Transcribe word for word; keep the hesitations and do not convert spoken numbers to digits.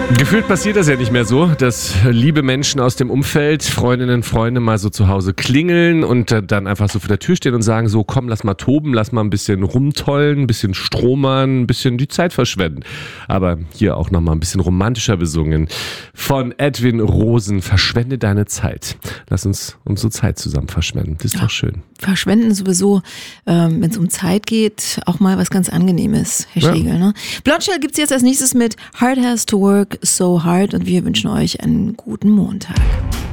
Gefühlt passiert das ja nicht mehr so, dass liebe Menschen aus dem Umfeld, Freundinnen, Freunde mal so zu Hause klingeln und dann einfach so vor der Tür stehen und sagen so, komm, lass mal toben, lass mal ein bisschen rumtollen, ein bisschen stromern, ein bisschen die Zeit verschwenden. Aber hier auch nochmal ein bisschen romantischer besungen von Edwin Rosen, verschwende deine Zeit. Lass uns unsere Zeit zusammen verschwenden, das ist ja doch schön. Verschwenden sowieso, ähm, wenn es um Zeit geht, auch mal was ganz Angenehmes, Herr Ja. Schlegel. Ne? Blondshell gibt's jetzt als nächstes mit Hard Has to Work So Hard und wir wünschen euch einen guten Montag.